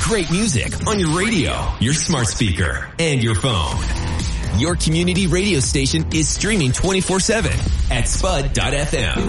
great music on your radio, your smart speaker, and your phone. Your community radio station is streaming 24/7 at spud.fm.